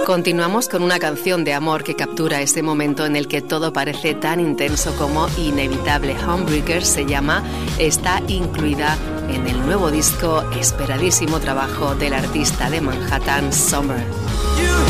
Continuamos con una canción de amor que captura ese momento en el que todo parece tan intenso como inevitable. Homebreaker se llama, está incluida en el nuevo disco, esperadísimo trabajo del artista de Manhattan, Summer.